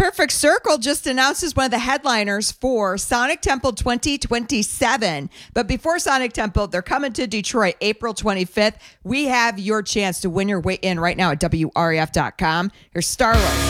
Perfect Circle just announced as one of the headliners for Sonic Temple 2027. But before Sonic Temple, they're coming to Detroit April 25th. We have your chance to win your way in right now at WREF.com. Here's Starless.